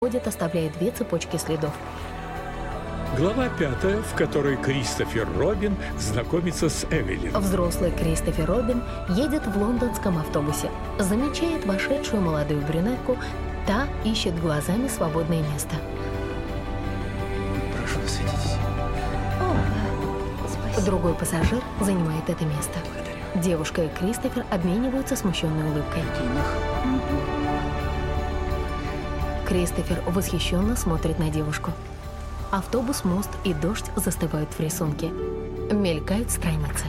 ходит, оставляя 2 цепочки следов. Глава 5, в которой Кристофер Робин знакомится с Эвелин. Взрослый Кристофер Робин едет в лондонском автобусе, замечает вошедшую молодую брюнетку, та ищет глазами свободное место. Прошу, садитесь. Спасибо. Другой пассажир занимает это место. Девушка и Кристофер обмениваются смущенной улыбкой. Кристофер восхищенно смотрит на девушку. Автобус, мост и дождь застывают в рисунке. Мелькают страницы.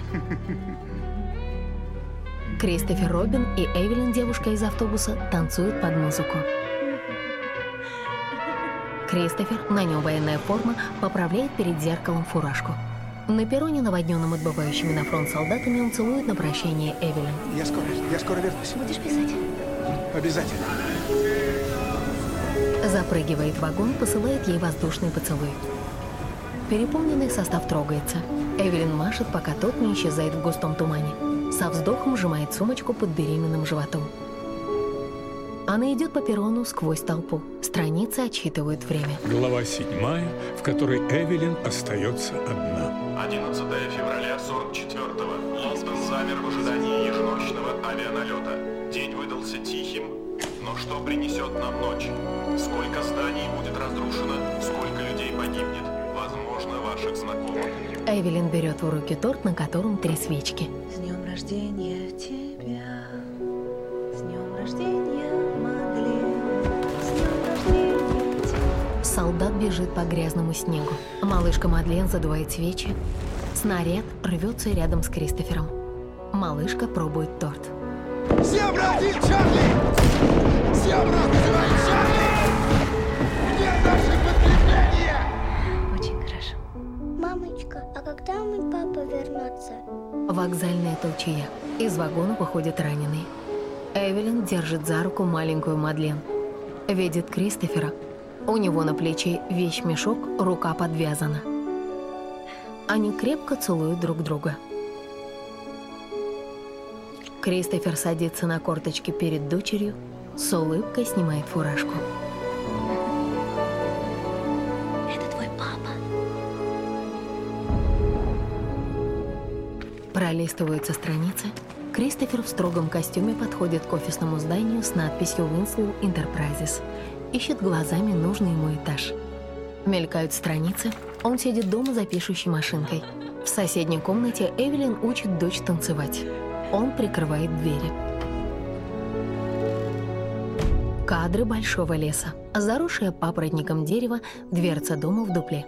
Кристофер Робин и Эвелин, девушка из автобуса, танцуют под музыку. Кристофер, на нем военная форма, поправляет перед зеркалом фуражку. На перроне, наводненном отбывающими на фронт солдатами, он целует на прощание Эвелин. Я скоро вернусь. Будешь писать? Обязательно. Запрыгивает в вагон, посылает ей воздушный поцелуй. Переполненный состав трогается. Эвелин машет, пока тот не исчезает в густом тумане. Со вздохом сжимает сумочку под беременным животом. Она идет по перрону сквозь толпу. Страницы отсчитывают время. Глава 7, в которой Эвелин остается одна. 11 февраля 44-го. Лондон замер в ожидании еженочного авианалета. День выдался тихим, но что принесет нам ночь? Сколько зданий будет разрушено? Сколько людей погибнет? Возможно, ваших знакомых. Эвелин берет в руки торт, на котором 3 свечки. С днем рождения тебя. С днем рождения, Мадлен. С днем рождения тебя. Солдат бежит по грязному снегу. Малышка Мадлен задувает свечи. Снаряд рвется рядом с Кристофером. Малышка пробует торт. Зебра один, Чарли! Зебра называют Чарли! Где наше подкрепление? Очень хорошо. Мамочка, а когда мой папа вернется? Вокзальная толчая. Из вагона выходят раненые. Эвелин держит за руку маленькую Мадлен. Видит Кристофера. У него на плече вещмешок, рука подвязана. Они крепко целуют друг друга. Кристофер садится на корточки перед дочерью, с улыбкой снимает фуражку. Это твой папа. Пролистываются страницы. Кристофер в строгом костюме подходит к офисному зданию с надписью Winslow Enterprises. Ищет глазами нужный ему этаж. Мелькают страницы. Он сидит дома за пишущей машинкой. В соседней комнате Эвелин учит дочь танцевать. Он прикрывает двери. Кадры большого леса. Заросшее папоротником дерево, дверца дома в дупле.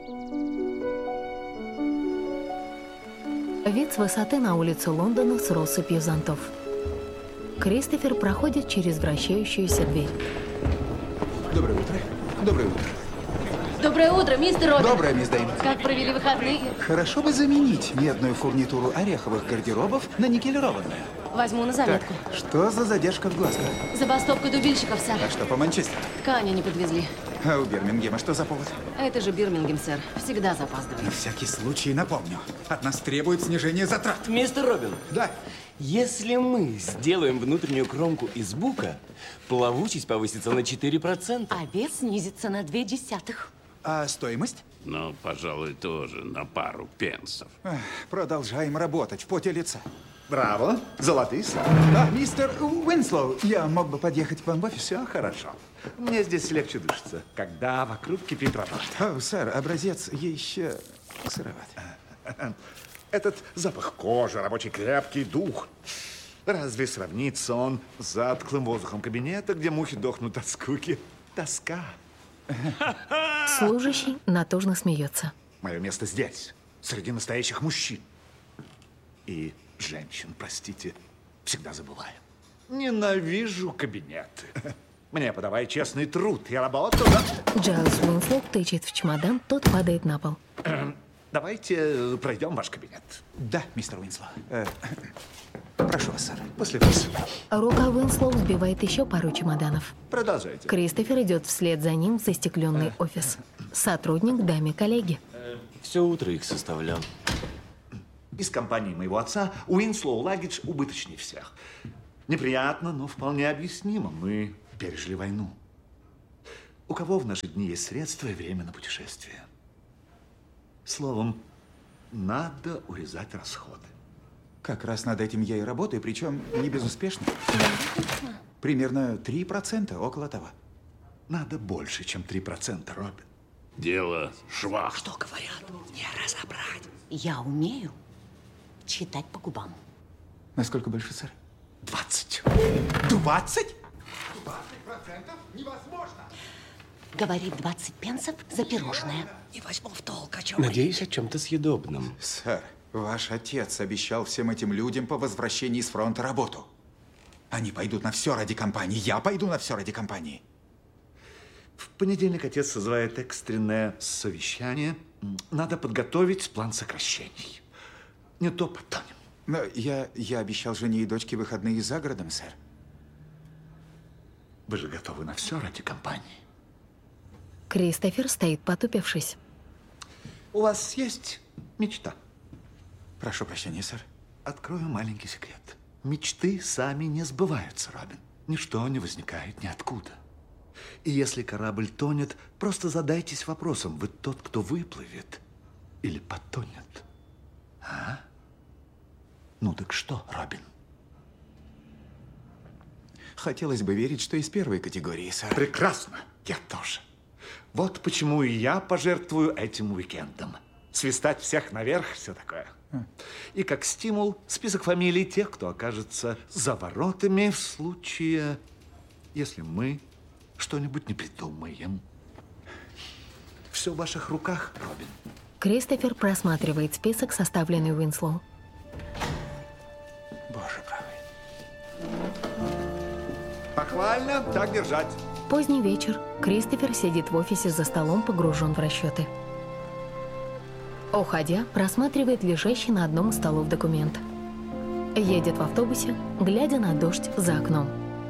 Вид с высоты на улицу Лондона с россыпью зонтов. Кристофер проходит через вращающуюся дверь. Доброе утро. Доброе утро. Доброе утро, мистер Робин. Доброе, мисс Дэйн. Как провели выходные? Хорошо бы заменить медную фурнитуру ореховых гардеробов на никелированную. Возьму на Так, заметку. что за задержка в Глазго? Забастовка дубильщиков, сэр. А что по Манчестеру? Ткани не подвезли. А у Бирмингема что за повод? Это же Бирмингем, сэр. Всегда На запаздывает. всякий случай напомню. От нас требует снижение затрат. Мистер Робин, Да. если мы сделаем внутреннюю кромку из бука, плавучесть повысится на 4%. А вес снизится на 0,2. А стоимость? Ну, пожалуй, тоже на пару пенсов. Эх, продолжаем работать в поте лица. Браво, золотые слова. Да, мистер Уинслоу, я мог бы подъехать к вам в офис? Все хорошо. Мне здесь легче дышится, когда вокруг кипит работа. О, сэр, образец еще сыроват. Этот запах кожи, рабочий крепкий дух. Разве сравнится он с затхлым воздухом кабинета, где мухи дохнут от скуки? Тоска. Служащий натужно смеется. Мое место здесь, среди настоящих мужчин. И женщин, простите, всегда забываю. Ненавижу кабинеты. Мне подавай честный труд. Я работаю. Джайлс Уинслоу тычет в чемодан, тот падает на пол. Давайте пройдем ваш кабинет. Да, мистер Уинслоу. Прошу вас, сэр. После вас. Рука Уинслоу сбивает еще пару чемоданов. Продолжайте. Кристофер идет вслед за ним в застекленный офис. Сотрудник даме коллеги. Все утро их составлял. Из компании моего отца Уинслоу Лагидж убыточнее всех. Неприятно, но вполне объяснимо. Мы пережили войну. У кого в наши дни есть средства и время на путешествие? Словом, надо урезать расходы. Как раз над этим я и работаю, причем не безуспешно. Примерно 3%, около того. Надо больше, чем 3%, Робин. Дело швах. Что говорят? Не разобрать. Я умею читать по губам. Насколько больше, сэр? 20. 20? 20% невозможно. Говорит 20 пенсов за пирожное. Не возьму в толк, о чем Надеюсь, о чем-то съедобном. Сэр, ваш отец обещал всем этим людям по возвращении с фронта работу. Они пойдут на все ради компании. Я пойду на все ради компании. В понедельник отец созывает экстренное совещание. Надо подготовить план сокращений. Не то потонем. Но я обещал жене и дочке выходные за городом, сэр. Вы же готовы на все ради компании. Кристофер стоит, потупившись. У вас есть мечта? Прошу прощения, сэр. Открою маленький секрет. Мечты сами не сбываются, Робин. Ничто не возникает ниоткуда. И если корабль тонет, просто задайтесь вопросом, вы тот, кто выплывет или потонет? А? Ну так что, Робин? Хотелось бы верить, что из первой категории, сэр. Прекрасно. Я тоже. Вот почему и я пожертвую этим уикендом. Свистать всех наверх, все такое. И как стимул список фамилий тех, кто окажется за воротами в случае, если мы что-нибудь не придумаем. Все в ваших руках, Робин. Кристофер просматривает список, составленный Уинслоу. Боже правый. Похвально, так держать. Поздний вечер. Кристофер сидит в офисе за столом, погружен в расчеты. Уходя, просматривает лежащий на одном из столов документ. Едет в автобусе, глядя на дождь за окном.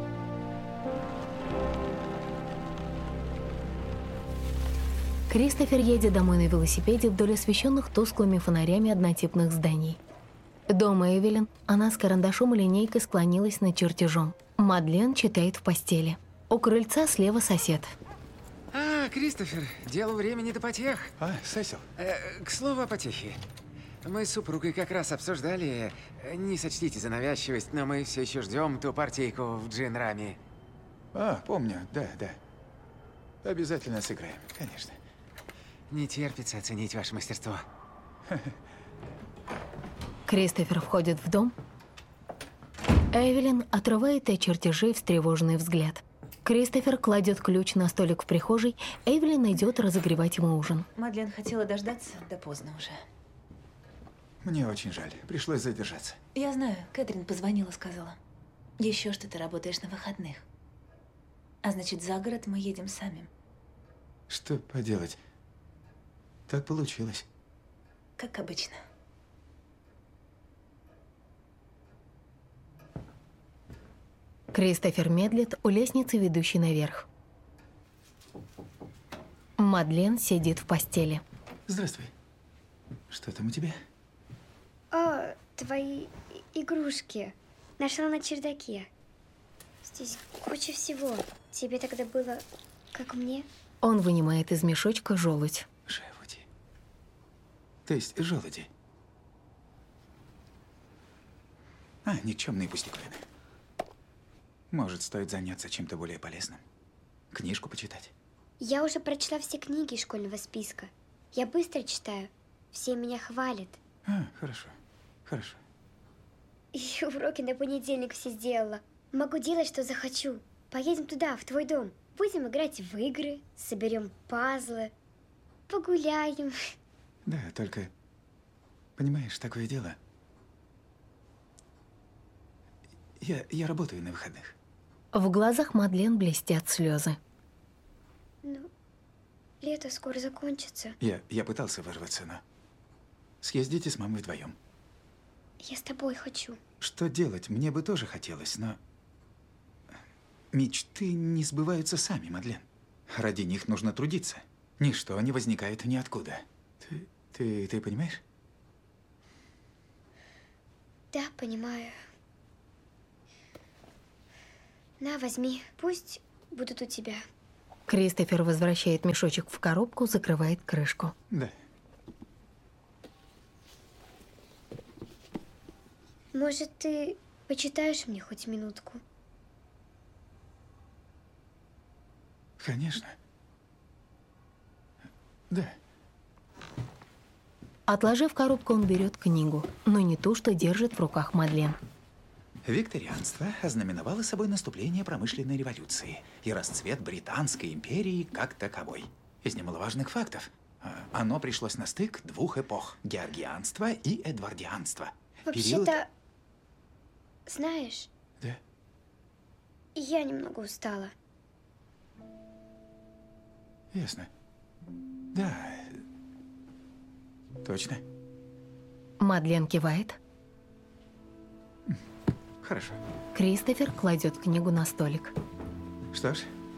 Кристофер едет домой на велосипеде вдоль освещенных тусклыми фонарями однотипных зданий. Дома Эвелин, она с карандашом и линейкой склонилась над чертежом. Мадлен читает в постели. У крыльца слева сосед. Кристофер, дело времени до потех. Сесил. К слову о потехе. Мы с супругой как раз обсуждали, не сочтите за навязчивость, но мы все еще ждем ту партийку в джин-раме. Помню, да. Обязательно сыграем, конечно. Не терпится оценить ваше мастерство. Кристофер входит в дом. Эвелин отрывает от чертежей встревоженный взгляд. Кристофер кладет ключ на столик в прихожей. Эвелин идет разогревать ему ужин. Мадлен хотела дождаться, да поздно уже. Мне очень жаль. Пришлось задержаться. Я знаю, Кэтрин позвонила, сказала. Еще что ты работаешь на выходных. А значит, за город мы едем сами. Что поделать? Так получилось. Как обычно. Кристофер медлит у лестницы, ведущей наверх. Мадлен сидит в постели. Здравствуй. Что там у тебя? Твои игрушки. Нашла на чердаке. Здесь куча всего. Тебе тогда было, как мне? Он вынимает из мешочка желудь. Желуди. То есть желуди. Никчемные пустяковины. Может, стоит заняться чем-то более полезным. Книжку почитать. Я уже прочла все книги из школьного списка. Я быстро читаю. Все меня хвалят. Хорошо. И уроки на понедельник все сделала. Могу делать, что захочу. Поедем туда, в твой дом. Будем играть в игры, соберем пазлы, погуляем. Да, только, понимаешь, такое дело. Я работаю на выходных. В глазах Мадлен блестят слезы. Лето скоро закончится. Я пытался вырваться, но... Съездите с мамой вдвоем. Я с тобой хочу. Что делать? Мне бы тоже хотелось, но... Мечты не сбываются сами, Мадлен. Ради них нужно трудиться. Ничто не возникает ниоткуда. Ты понимаешь? Да, понимаю. На, возьми. Пусть будут у тебя. Кристофер возвращает мешочек в коробку, закрывает крышку. Да. Может, ты почитаешь мне хоть минутку? Конечно. Да. Отложив коробку, он берет книгу, но не ту, что держит в руках Мадлен. Викторианство ознаменовало собой наступление промышленной революции и расцвет Британской империи как таковой. Из немаловажных фактов. Оно пришлось на стык двух эпох – георгианства и эдвардианства. Вообще-то, знаешь, Да? я немного устала. Ясно. Да. Точно? Мадлен кивает. Хорошо. Кристофер кладет книгу на столик. Что ж,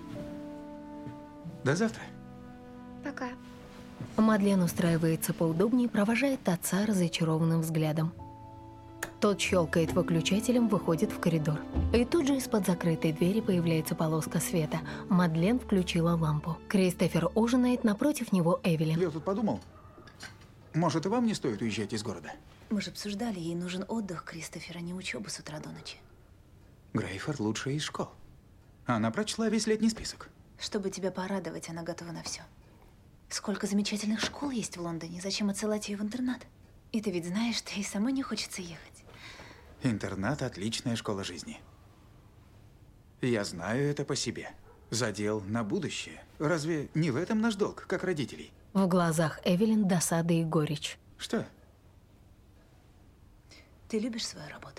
до завтра. Пока. Мадлен устраивается поудобнее и провожает отца разочарованным взглядом. Тот щелкает выключателем, выходит в коридор. И тут же из-под закрытой двери появляется полоска света. Мадлен включила лампу. Кристофер ужинает, напротив него Эвелин. Я тут подумал, может, и вам не стоит уезжать из города? Мы же обсуждали, ей нужен отдых, Кристофер, а не учеба с утра до ночи. Грейфорд лучшая из школ. Она прочла весь летний список. Чтобы тебя порадовать, она готова на все. Сколько замечательных школ есть в Лондоне, зачем отсылать ее в интернат? И ты ведь знаешь, что ей самой не хочется ехать. Интернат – отличная школа жизни. Я знаю это по себе. Задел на будущее. Разве не в этом наш долг, как родителей? В глазах Эвелин досада и горечь. Что? Ты любишь свою работу?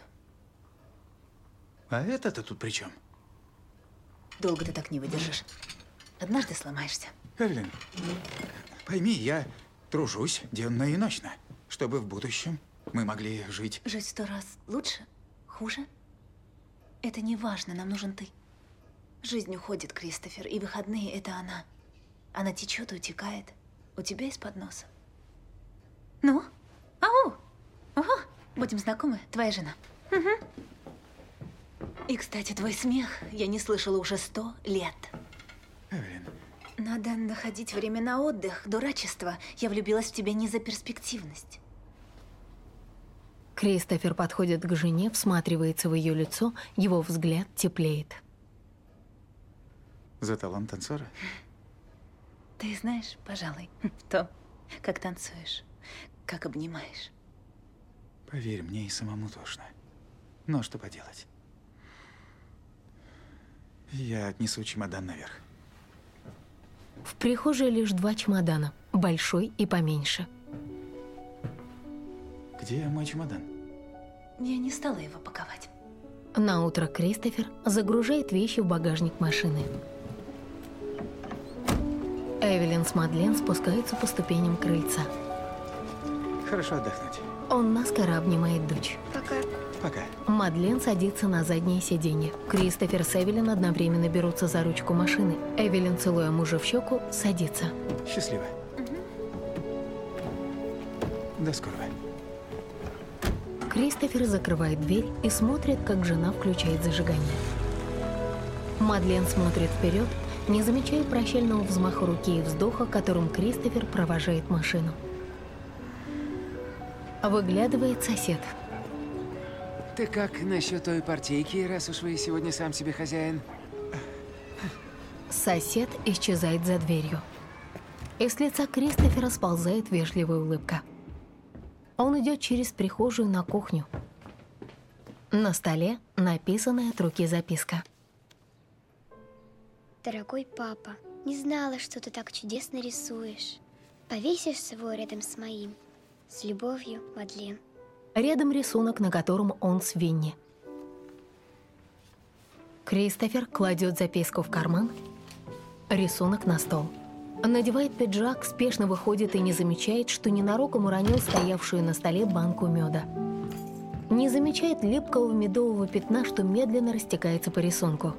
А это-то тут при чем? Долго ты так не выдержишь. Однажды сломаешься. Эвелин, пойми, я тружусь денно и ночно, чтобы в будущем мы могли жить. Жить в 100 раз лучше? Хуже? Это не важно, нам нужен ты. Жизнь уходит, Кристофер, и выходные — это она. Она течет и утекает. У тебя из-под носа. Ну? Ау! Ого! Будем знакомы, твоя жена. Угу. И, кстати, твой смех я не слышала уже 100 лет. Эвелин. Надо находить время на отдых, дурачество. Я влюбилась в тебя не за перспективность. Кристофер подходит к жене, всматривается в ее лицо, его взгляд теплеет. За талант танцора? Ты знаешь, пожалуй, то, как танцуешь, как обнимаешь. Поверь, мне и самому тошно. Но что поделать? Я отнесу чемодан наверх. В прихожей лишь 2 чемодана, большой и поменьше. Где мой чемодан? Я не стала его паковать. Наутро Кристофер загружает вещи в багажник машины. Эвелин с Мадлен спускаются по ступеням крыльца. Хорошо отдохнуть. Он наскоро обнимает дочь. Пока. Пока. Мадлен садится на заднее сиденье. Кристофер с Эвелин одновременно берутся за ручку машины. Эвелин, целуя мужа в щеку, садится. Счастливо. До скорого. Кристофер закрывает дверь и смотрит, как жена включает зажигание. Мадлен смотрит вперед, не замечая прощального взмаха руки и вздоха, которым Кристофер провожает машину. Выглядывает сосед. Ты как насчет той партийки, раз уж вы сегодня сам себе хозяин? Сосед исчезает за дверью. Из лица Кристофера сползает вежливая улыбка. Он идет через прихожую на кухню. На столе написанная от руки записка. Дорогой папа, не знала, что ты так чудесно рисуешь. Повесишь свой рядом с моим. С любовью, Мадлен. Рядом рисунок, на котором он с Винни. Кристофер кладет записку в карман, рисунок на стол. Надевает пиджак, спешно выходит и не замечает, что ненароком уронил стоявшую на столе банку меда. Не замечает липкого медового пятна, что медленно растекается по рисунку.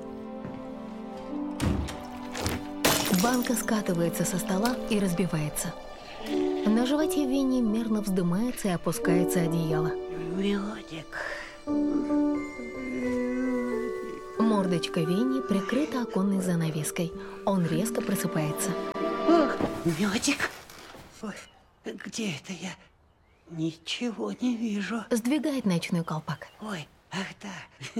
Банка скатывается со стола и разбивается. На животе Винни мерно вздымается и опускается одеяло. Лёдик. Мордочка Винни прикрыта оконной занавеской. Он резко просыпается. Ох, медик. Ой, где это я? Ничего не вижу. Сдвигает ночной колпак. Ой, ах да.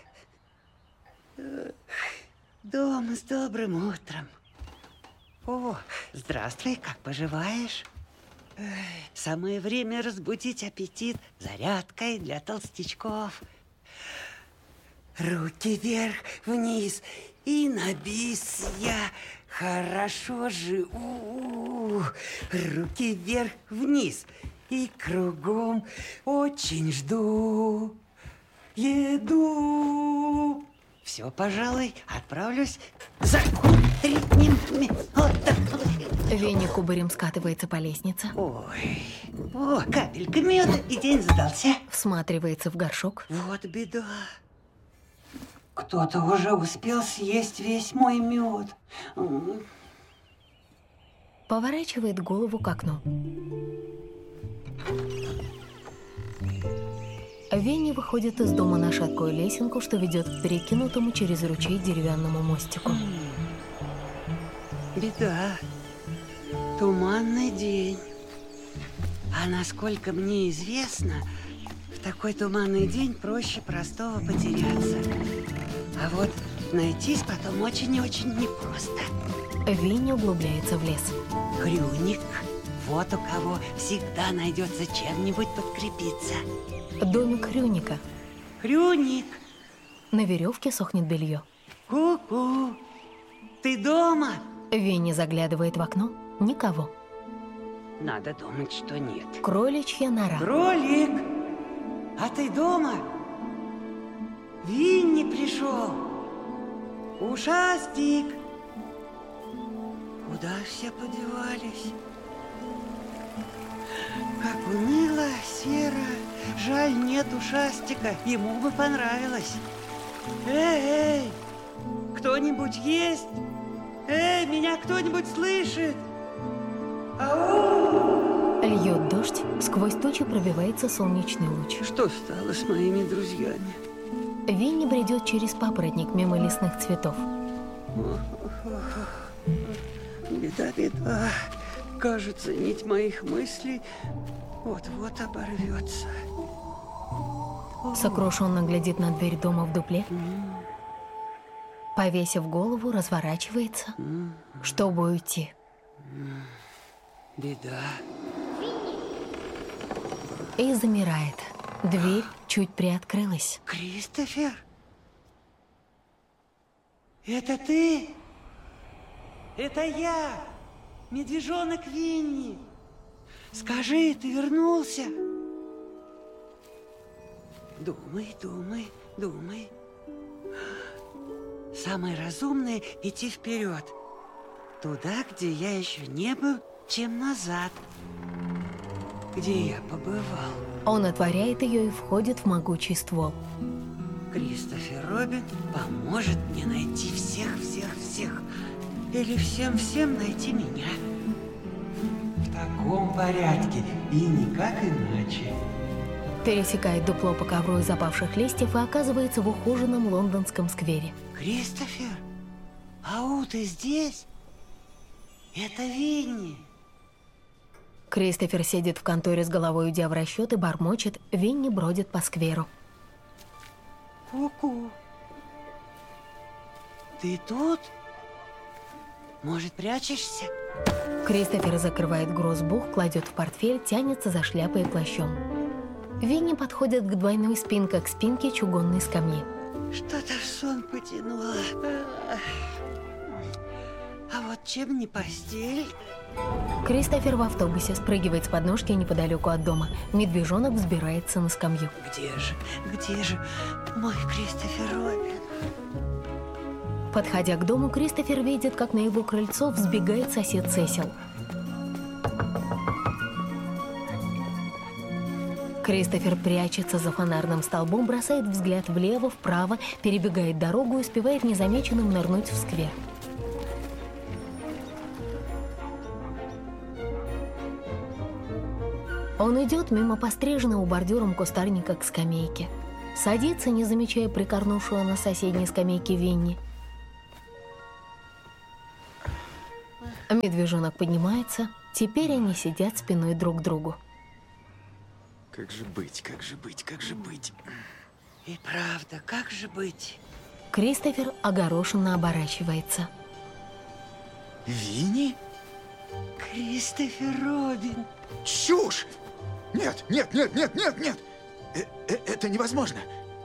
Дом с добрым утром. О, здравствуй, как поживаешь? Самое время разбудить аппетит зарядкой для толстячков. Руки вверх, вниз и на бис я. Хорошо же. Руки вверх, вниз и кругом. Очень жду. Еду. Все, пожалуй, отправлюсь за утренним медом. Винни кубарем скатывается по лестнице. Ой, о, капелька меда, и день задался. Всматривается в горшок. Вот беда. Кто-то уже успел съесть весь мой мед. Поворачивает голову к окну. Винни выходит из дома на шаткую лесенку, что ведет к перекинутому через ручей деревянному мостику. Беда. Туманный день. А насколько мне известно, в такой туманный день проще простого потеряться. А вот найтись потом очень и очень непросто. Винни углубляется в лес. Хрюник. Вот у кого всегда найдется чем-нибудь подкрепиться. Домик Хрюника. Хрюник. На веревке сохнет белье. Ку-ку. Ты дома? Винни заглядывает в окно. Никого. Надо думать, что нет. Кроличья нора. Кролик! А ты дома? Винни пришел. Ушастик. Куда все подевались? Как уныло, серо. Жаль, нет ушастика. Ему бы понравилось. Эй, кто-нибудь есть? Эй, меня кто-нибудь слышит? Ау! Льет дождь, сквозь тучи пробивается солнечный луч. Что стало с моими друзьями? Винни бредет через папоротник мимо лесных цветов. Беда, беда. Кажется, нить моих мыслей вот-вот оборвется. Сокрушенно глядит на дверь дома в дупле. Повесив голову, разворачивается, чтобы уйти. Беда. И замирает. Дверь чуть приоткрылась. Кристофер? Это ты? Это я, медвежонок Винни. Скажи, ты вернулся? Думай, думай, думай. Самое разумное – идти вперед. Туда, где я еще не был, чем назад. Где я побывал. Он отворяет ее и входит в могучий ствол. Кристофер Робин поможет мне найти всех. Или всем найти меня. В таком порядке и никак иначе. Пересекает дупло по ковру из опавших листьев и оказывается в ухоженном лондонском сквере. Кристофер, ау, ты здесь? Это Винни. Кристофер сидит в конторе с головой уйдя в расчет и бормочет. Винни бродит по скверу. Ку-ку. Ты тут? Может, прячешься? Кристофер закрывает грозбух, кладет в портфель, тянется за шляпой и плащом. Винни подходит к двойной спинке, к спинке чугунной скамьи. Что-то в сон потянуло. А вот чем не постель? Кристофер в автобусе спрыгивает с подножки неподалеку от дома. Медвежонок взбирается на скамью. Где же мой Кристофер Робин? Подходя к дому, Кристофер видит, как на его крыльцо взбегает сосед Сесил. Кристофер прячется за фонарным столбом, бросает взгляд влево, вправо, перебегает дорогу и успевает незамеченным нырнуть в сквер. Он идет мимо постриженного бордюром кустарника к скамейке. садится, не замечая прикорнувшего на соседней скамейке Винни. Медвежонок поднимается. Теперь они сидят спиной друг к другу. Как же быть, как же быть, как же быть? И правда, как же быть? Кристофер огорошенно оборачивается. Винни? Кристофер Робин. Чушь! Нет, нет, нет, нет, нет, нет! Это невозможно.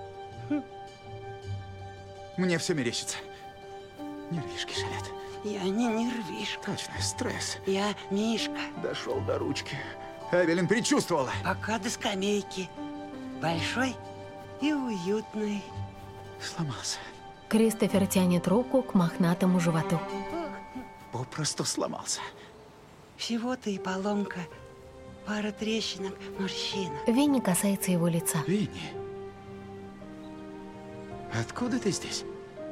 Мне все мерещится. Нервишки шалят. Я не нервишка. Точно, стресс. Я Мишка. Дошел до ручки. Эвелин предчувствовала. Пока до скамейки. Большой и уютный. Сломался. Кристофер тянет руку к мохнатому животу. Попросту сломался. Всего-то и поломка. Пара трещинок, морщинок. Винни касается его лица. Винни, откуда ты здесь?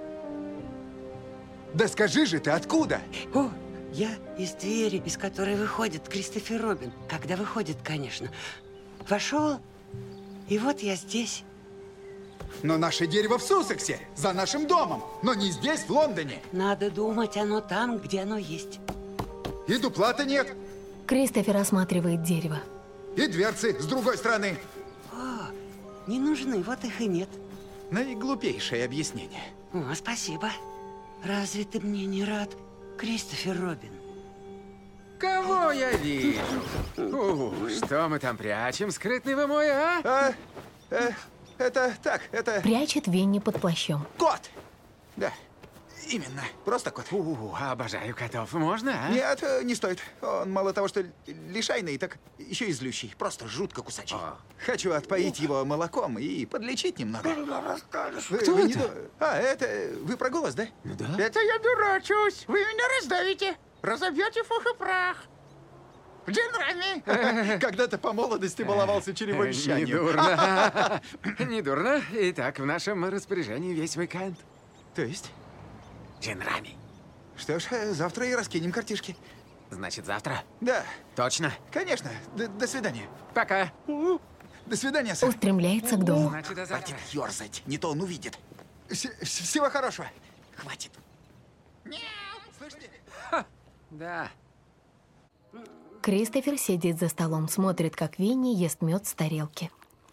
Да скажи же ты, откуда? О, я из двери, из которой выходит Кристофер Робин. Когда выходит, конечно. Вошел, и вот я здесь. Но наше дерево в Суссексе, за нашим домом, но не здесь, в Лондоне. Надо думать, оно там, где оно есть. И дуплата нет. Кристофер осматривает дерево. И дверцы с другой стороны. О, не нужны, вот их и нет. Наиглупейшее объяснение. О, спасибо. Разве ты мне не рад, Кристофер Робин? Кого я вижу? Что мы там прячем, скрытный вы мой, а? Это так, это... Прячет Винни под плащом. Кот! Да, именно, просто кот. Обожаю котов. Можно, а? Нет, не стоит. Он мало того, что лишайный, так еще и злющий. Просто жутко кусачий. Хочу отпоить его молоком и подлечить немного. Кто это? Это... Вы про голос, да? Ну да. Это я дурачусь. Вы меня раздавите. Разобьете в пух и прах. Джин Рами. Когда-то по молодости баловался чревовещанием. Недурно. Недурно. Итак, в нашем распоряжении весь уикенд. То есть? Джин Рами. Что ж, завтра и раскинем картишки. Значит, завтра? Да. Точно? Конечно. До свидания. Пока. До свидания, сэр. Устремляется к дому. Значит, до завтра. Хватит ерзать, не то он увидит. Всего хорошего. Хватит. Слышите? Да. Кристофер сидит за столом, смотрит, как Винни ест мед с тарелки.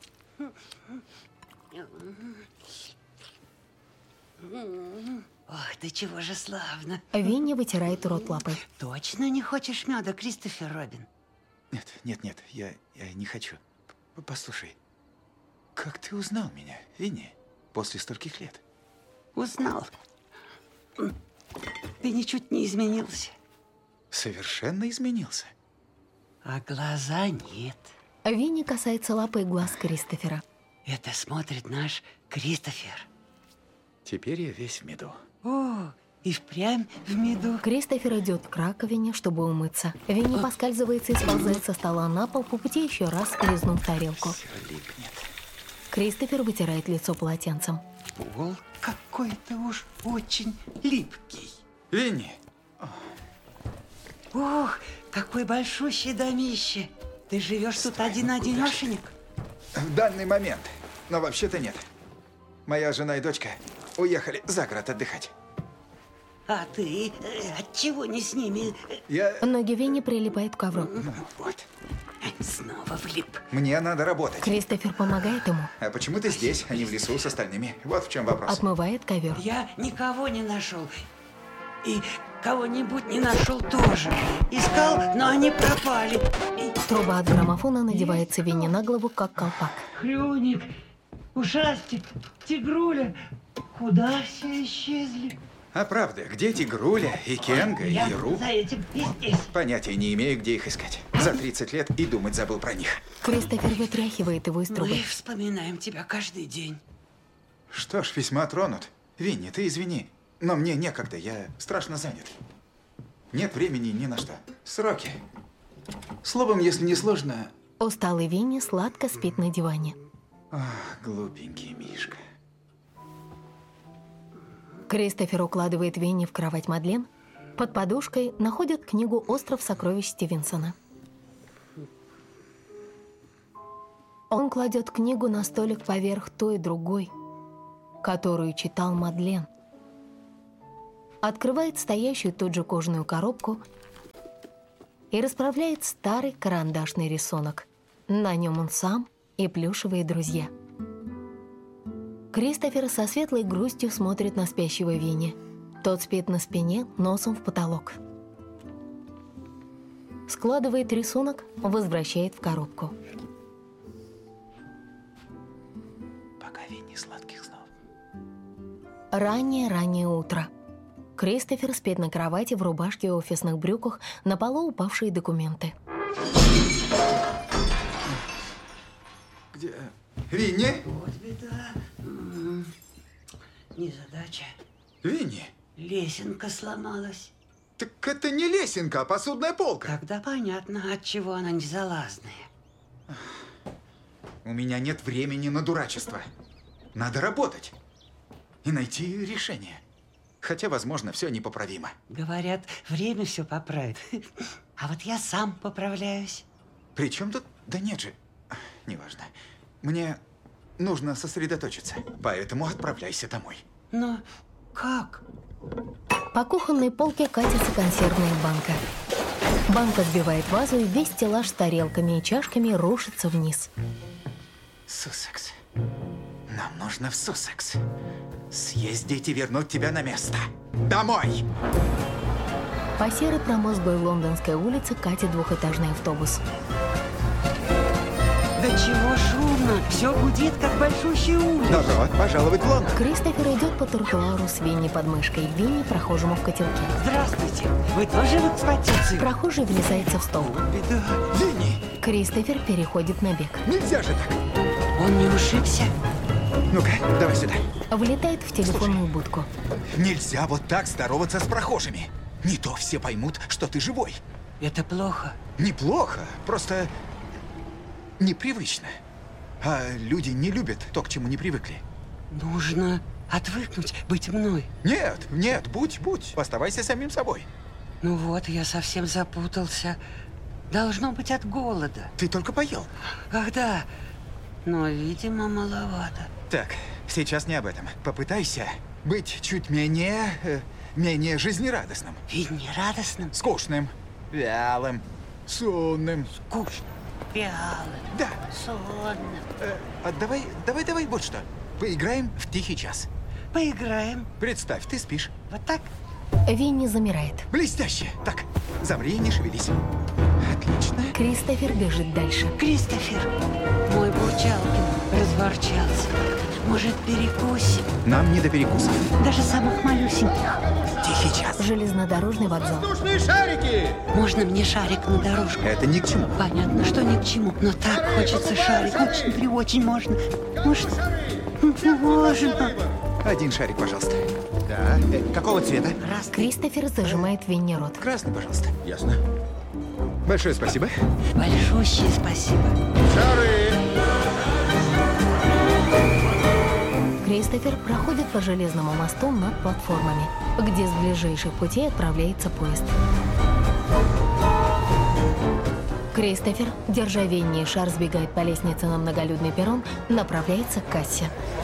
Ох, да чего же славно. Винни вытирает рот лапой. Точно не хочешь меда, Кристофер Робин? Нет, я не хочу. Послушай, как ты узнал меня, Винни, после стольких лет? Узнал. Ты ничуть не изменился. Совершенно изменился. А глаза нет. Винни касается лапой глаз Кристофера. Это смотрит наш Кристофер. Теперь я весь в меду. О, и впрямь в меду. Кристофер идет к раковине, чтобы умыться. Винни поскальзывается и сползает со стола на пол, по пути еще раз лизнув тарелку. Все липнет. Кристофер вытирает лицо полотенцем. Пол какой-то уж очень липкий. Винни! Ох, какой большущий домище. Ты живешь тут один-одинешенек? В данный момент. Но вообще-то нет. Моя жена и дочка уехали за город отдыхать. А ты отчего не с ними? Ноги Винни прилипают к ковру. Ну, вот. Снова влип. Мне надо работать. Кристофер помогает ему. А почему ты здесь, а не в лесу с остальными? Вот в чем вопрос. Отмывает ковер. Я никого не нашел. И кого-нибудь не нашел тоже. Искал, но они пропали. Труба от граммофона надевается Винни на голову, как колпак. Хрюник, ушастик, тигруля. Куда все исчезли? А правда, где Тигруля и Кенга и Ру? За этим и здесь. Понятия не имею, где их искать. За 30 лет и думать забыл про них. Кристофер вытряхивает его из трубы. Мы вспоминаем тебя каждый день. Что ж, весьма тронут. Винни, ты извини, но мне некогда, я страшно занят. Нет времени ни на что. Сроки. Словом, если не сложно... Усталый Винни сладко спит на диване. Ах, глупенький Мишка. Кристофер укладывает Винни в кровать Мадлен. Под подушкой находят книгу «Остров сокровищ» Стивенсона. Он кладет книгу на столик поверх той другой, которую читал Мадлен. Открывает стоящую тут же кожаную коробку и расправляет старый карандашный рисунок. На нем он сам и плюшевые друзья. Кристофер со светлой грустью смотрит на спящего Винни. Тот спит на спине, носом в потолок. Складывает рисунок, возвращает в коробку. Пока, Винни, сладких снов. Раннее утро. Кристофер спит на кровати в рубашке и офисных брюках, на полу упавшие документы. Где? Винни? Вот беда. Незадача. Винни? Лесенка сломалась. Так это не лесенка, а посудная полка. Тогда понятно, отчего она незалазная. У меня нет времени на дурачество. Надо работать и найти решение. Хотя, возможно, все непоправимо. Говорят, время все поправит. А вот я сам поправляюсь. При чем тут? Да нет же. Неважно. Мне нужно сосредоточиться. Поэтому отправляйся домой. Но как? По кухонной полке катится консервная банка. Банка сбивает вазу, и весь стеллаж с тарелками и чашками рушится вниз. Суссекс. Нам нужно в Суссекс. Съездить и вернуть тебя на место. Домой! По серой промозглой лондонской улице катит двухэтажный автобус. Да чего шумно? Все гудит, как большущий улей. Добро пожаловать в Лондон. Кристофер идет по тротуару с Винни под мышкой. Винни прохожему в котелке. Здравствуйте. Вы тоже в экспозиции? Прохожий врезается в стол. Беда. Винни! Кристофер переходит на бег. Нельзя же так. Он не ушибся? Ну-ка, давай сюда. Влетает в телефонную будку. Нельзя вот так здороваться с прохожими. Не то все поймут, что ты живой. Это плохо. Неплохо, просто непривычно. А люди не любят то, к чему не привыкли. Нужно отвыкнуть, быть мной. Нет, будь. Оставайся самим собой. Ну вот, я совсем запутался. Должно быть от голода. Ты только поел. Ах да, но, видимо, маловато. Так, сейчас не об этом. Попытайся быть чуть менее жизнерадостным. Жизнерадостным? Скучным, вялым, сонным. Скучным, вялым, да. сонным. Давай вот что. Поиграем в тихий час. Поиграем. Представь, ты спишь. Вот так? Винни замирает. Блестяще. Так, замри и не шевелись. Отлично. Кристофер бежит дальше. Кристофер, мой Бурчалкин разворчался. Может, перекусим? Нам не до перекусов. Даже самых малюсеньких. Тихий час. Железнодорожный вокзал. Воздушные шарики! Можно мне шарик на дорожку? Это ни к чему. Понятно, что ни к чему. Но так хочется шарик. Очень можно. Может, можно. Один шарик, пожалуйста. Да. Какого цвета? Красный. Кристофер зажимает Винни рот. Красный, пожалуйста. Ясно. Большое спасибо. Большущее спасибо. Шары! Кристофер проходит по железному мосту над платформами, где с ближайших путей отправляется поезд. Кристофер, держа Винни и шар, сбегает по лестнице на многолюдный перрон, направляется к кассе.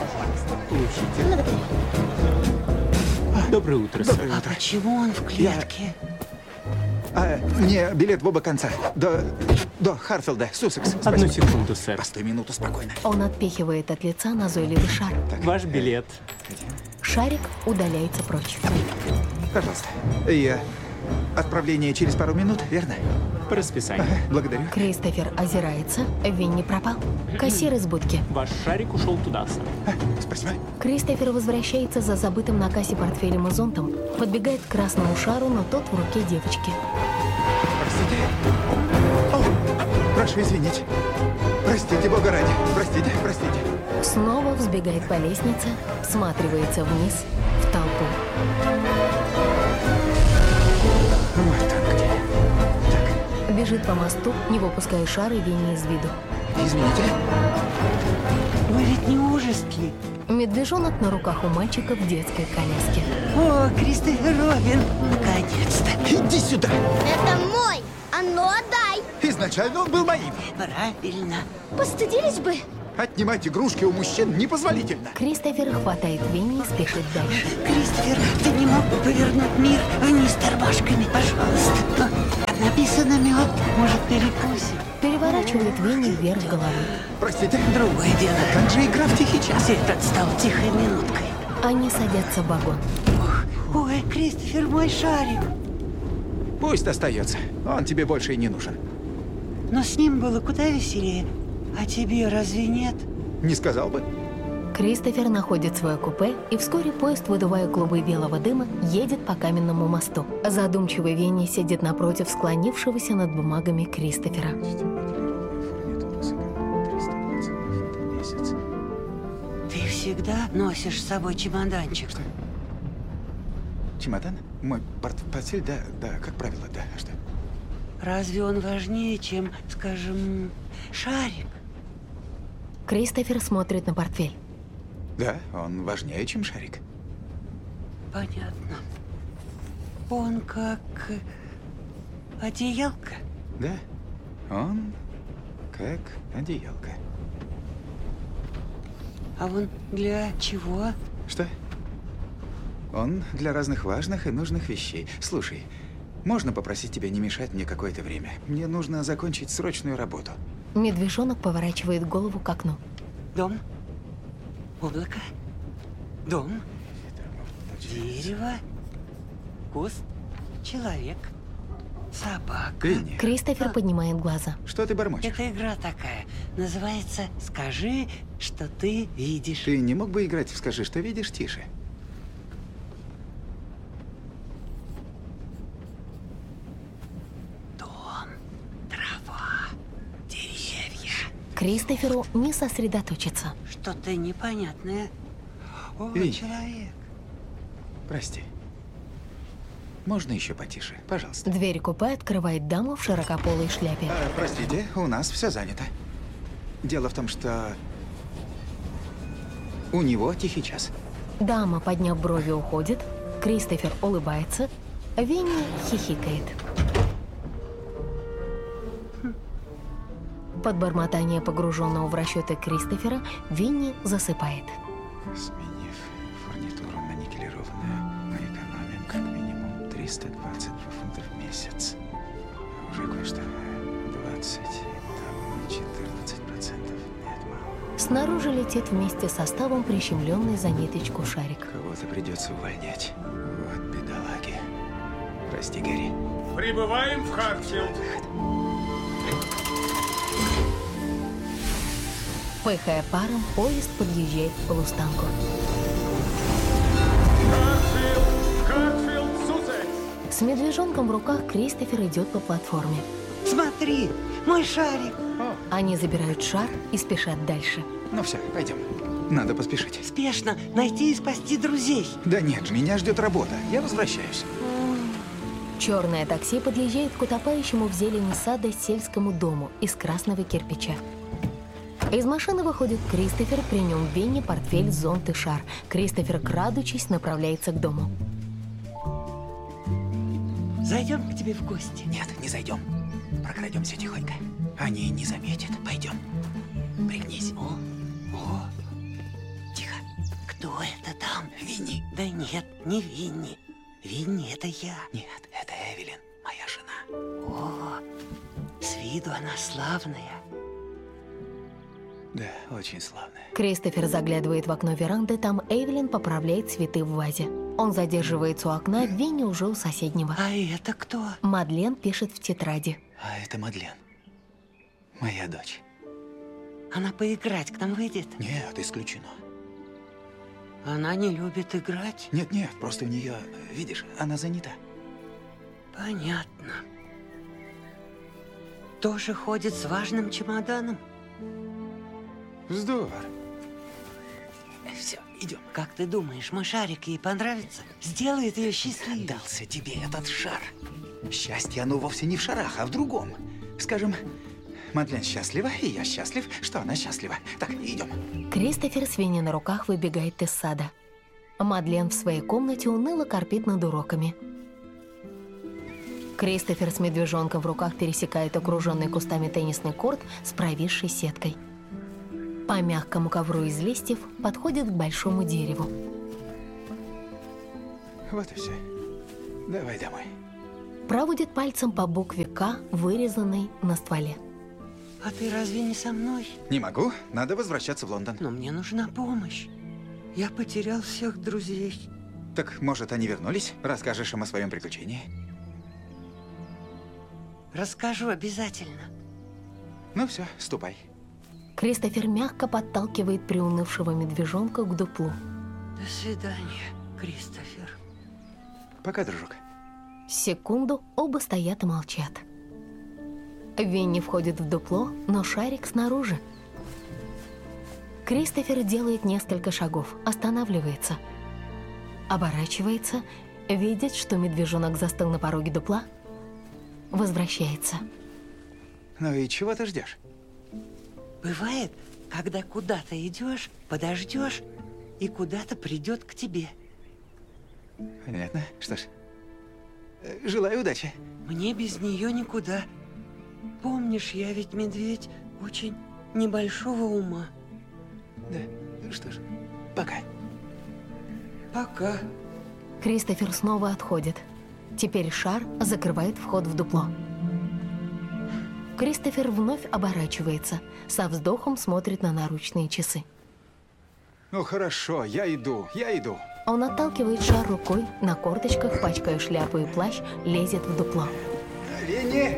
Доброе утро, сэр. А почему он в клетке? Мне билет в оба конца. До Харфилда, Суссекс. Одну секунду, сэр. Постой минуту спокойно. Он отпихивает от лица назойливый шар. Ваш билет. Шарик удаляется прочь. Пожалуйста. Отправление через пару минут, верно? По расписанию. Благодарю. Кристофер озирается. Винни пропал. Кассир из будки. Ваш шарик ушел туда, сэр. Спасибо. Кристофер возвращается за забытым на кассе портфелем и зонтом, подбегает к красному шару, но тот в руке девочки. Простите. Прошу извинить. Простите, Бога ради. Простите. Снова взбегает по лестнице, всматривается вниз в толпу. Вот так где. Так. Бежит по мосту, не выпуская шара и Винни из виду. Извините. Вы ведь не ужаски. Медвежонок на руках у мальчика в детской коляске. О, Кристофер Робин. Наконец-то. Иди сюда. Это мой! А ну отдай! И значит, изначально он был моим. Правильно. Постыдились бы. Отнимать игрушки у мужчин непозволительно. Кристофер хватает Винни и спешит дальше. Кристофер, ты не мог бы повернуть мир вниз тормашками, пожалуйста? Написано мед, может, перекусим? Переворачивает Винни вверх головой. Простите. Другое дело. Как же игра в тихий час? Этот стал тихой минуткой. Они садятся в вагон. Ой, Кристофер, мой шарик. Пусть остается. Он тебе больше и не нужен. Но с ним было куда веселее. А тебе разве нет? Не сказал бы. Кристофер находит свое купе, и вскоре поезд, выдувая клубы белого дыма, едет по каменному мосту. Задумчивый Винни сидит напротив склонившегося над бумагами Кристофера. Ты всегда носишь с собой чемоданчик? Что? Чемодан? Мой портфель? Да, как правило, да. А что? Разве он важнее, чем, скажем, шарик? Кристофер смотрит на портфель. Да, он важнее, чем шарик. Понятно. Он как одеялка? Да, он как одеялка. А он для чего? Что? Он для разных важных и нужных вещей. Слушай, можно попросить тебя не мешать мне какое-то время? Мне нужно закончить срочную работу. Медвежонок поворачивает голову к окну. Дом? Облако? Дом? Дерево? Куст? Человек? Собака? Винни. Кристофер поднимает глаза. Что ты бормочешь? Это игра такая. Называется «Скажи, что ты видишь». Ты не мог бы играть в «Скажи, что видишь» тише? Дом, трава, деревья. Кристоферу не сосредоточиться. Что-то непонятное. О, Винни. человек. Прости. Можно еще потише, пожалуйста? Дверь купе открывает дама в широкополой шляпе. Простите, у нас все занято. Дело в том, что у него тихий час. Дама, подняв брови, уходит. Кристофер улыбается. Винни хихикает. Под бормотание погруженного в расчеты Кристофера, Винни засыпает. Сменив фурнитуру на никелированную, мы экономим как минимум 322 фунта в месяц. Уже кое-что. 20, там 14%. Нет, мало. Снаружи летит вместе с составом прищемленный за ниточку шарик. Кого-то придется увольнять. Вот бедолаги. Прости, Гэри. Прибываем в Хартфилд. Пыхая паром, поезд подъезжает к полустанку. Хартфилд, Сусекс! С медвежонком в руках Кристофер идет по платформе. Смотри, мой шарик. Они забирают шар и спешат дальше. Ну все, пойдем. Надо поспешить. Спешно найти и спасти друзей. Да нет, меня ждет работа. Я возвращаюсь. Черное такси подъезжает к утопающему в зелени сада сельскому дому из красного кирпича. Из машины выходит Кристофер, при нем Винни, портфель, зонт и шар. Кристофер, крадучись, направляется к дому. Зайдем к тебе в гости? Нет, не зайдем. Прокрадемся тихонько. Они не заметят. Пойдем. Пригнись. О, тихо. Кто это там? Винни. Да нет, не Винни. Винни, это я. Нет, это Эвелин, моя жена. О, с виду она славная. Да, очень славная. Кристофер заглядывает в окно веранды, там Эвелин поправляет цветы в вазе. Он задерживается у окна, Винни уже у соседнего. А это кто? Мадлен пишет в тетради. А это Мадлен. Моя дочь. Она поиграть к нам выйдет? Нет, исключено. Она не любит играть? Нет, просто у нее, видишь, она занята. Понятно. Тоже ходит с важным чемоданом? Вздор. Все, идем. Как ты думаешь, мой шарик ей понравится? Сделает ее счастливой? Дался тебе этот шар. Счастье, оно вовсе не в шарах, а в другом. Скажем, Мадлен счастлива, и я счастлив, что она счастлива. Так, идем. Кристофер с Винни на руках выбегает из сада. Мадлен в своей комнате уныло корпит над уроками. Кристофер с медвежонком в руках пересекает окруженный кустами теннисный корт с провисшей сеткой. По мягкому ковру из листьев подходит к большому дереву. Вот и все. Давай домой. Проводит пальцем по букве «К», вырезанной на стволе. А ты разве не со мной? Не могу. Надо возвращаться в Лондон. Но мне нужна помощь. Я потерял всех друзей. Так, может, они вернулись? Расскажешь им о своем приключении? Расскажу обязательно. Ну все, ступай. Кристофер мягко подталкивает приунывшего медвежонка к дуплу. До свидания, Кристофер. Пока, дружок. Секунду оба стоят и молчат. Винни входит в дупло, но шарик снаружи. Кристофер делает несколько шагов, останавливается. Оборачивается, видит, что медвежонок застыл на пороге дупла. Возвращается. Ну и чего ты ждешь? Бывает, когда куда-то идешь, подождешь, и куда-то придет к тебе. Понятно. Что ж, желаю удачи. Мне без нее никуда. Помнишь, я ведь медведь очень небольшого ума. Да, что ж, пока. Пока. Кристофер снова отходит. Теперь шар закрывает вход в дупло. Кристофер вновь оборачивается, со вздохом смотрит на наручные часы. Ну хорошо, я иду. Он отталкивает шар рукой, на корточках, пачкая шляпу и плащ, лезет в дупло. Винни!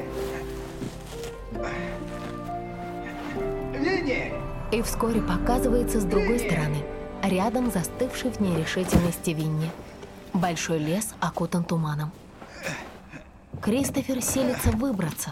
Винни! И вскоре показывается с другой стороны, рядом застывший в нерешительности Винни. Большой лес окутан туманом. Кристофер силится выбраться.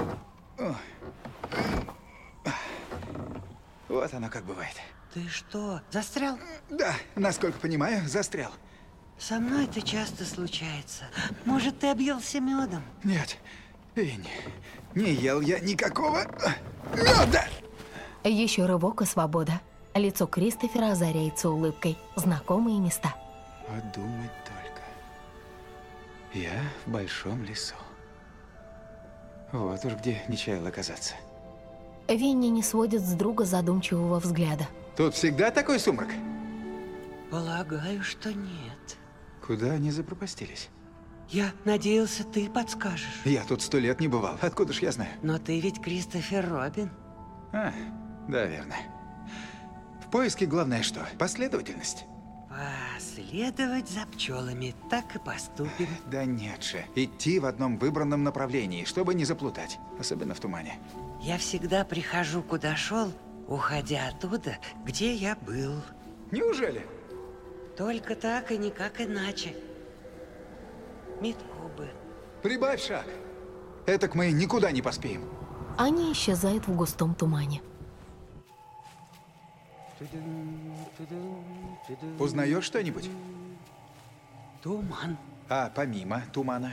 Вот оно как бывает. Ты что, застрял? Да, насколько понимаю, застрял. Со мной это часто случается. Может, ты объелся медом? Нет, Винни, не ел я никакого меда. Еще рывок и свобода. Лицо Кристофера озаряется улыбкой. Знакомые места. Подумать только. Я в большом лесу. Вот уж где не чаял оказаться. Винни не сводит с друга задумчивого взгляда. Тут всегда такой сумрак? Полагаю, что нет. Куда они запропастились? Я надеялся, ты подскажешь. Я тут 100 лет не бывал. Откуда ж я знаю? Но ты ведь Кристофер Робин. А, да, верно. В поиске главное что? Последовательность. Последовать за пчелами, так и поступим. Да нет же. Идти в одном выбранном направлении, чтобы не заплутать. Особенно в тумане. Я всегда прихожу, куда шел, уходя оттуда, где я был. Неужели? Только так и никак иначе. Метку бы. Прибавь шаг. Этак мы никуда не поспеем. Они исчезают в густом тумане. Узнаешь что-нибудь? Туман. А помимо тумана?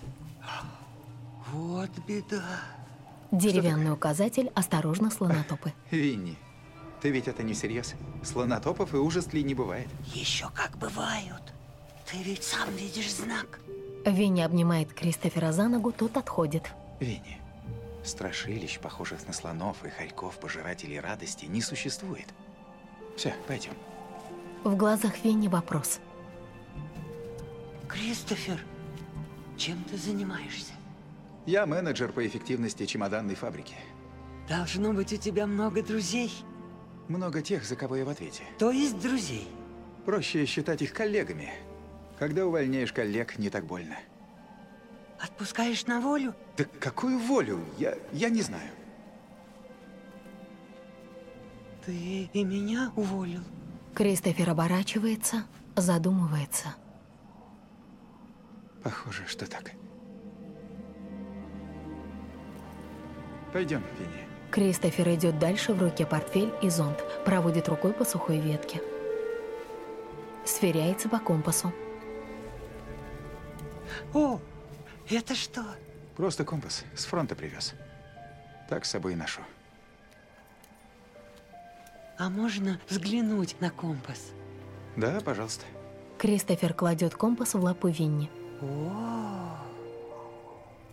Вот беда. Деревянный указатель «Осторожно, слонотопы». Винни, ты ведь это не всерьез? Слонотопов и ужаслей не бывает. Еще как бывают. Ты ведь сам видишь знак. Винни обнимает Кристофера за ногу, тот отходит. Винни, страшилищ, похожих на слонов и хорьков, пожирателей радости, не существует. Все, пойдем. В глазах Винни вопрос. Кристофер, чем ты занимаешься? Я менеджер по эффективности чемоданной фабрики. Должно быть, у тебя много друзей. Много тех, за кого я в ответе. То есть друзей? Проще считать их коллегами. Когда увольняешь коллег, не так больно. Отпускаешь на волю? Да какую волю? Я не знаю. Ты и меня уволил? Кристофер оборачивается, задумывается. Похоже, что так. Пойдем, Винни. Кристофер идет дальше, в руке портфель и зонт, проводит рукой по сухой ветке. Сверяется по компасу. О, это что? Просто компас. С фронта привез. Так с собой и ношу. А можно взглянуть на компас? Да, пожалуйста. Кристофер кладет компас в лапу Винни. О,